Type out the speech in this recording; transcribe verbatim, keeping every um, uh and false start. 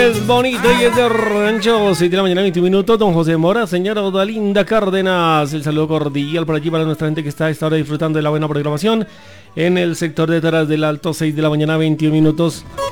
Es bonito y es de rancho, seis de la mañana, veintiún minutos. Don José Mora, señora Odalinda Cárdenas, el saludo cordial por allí para nuestra gente que está a esta hora disfrutando de la buena programación en el sector detrás del Alto, seis de la mañana, veintiún minutos.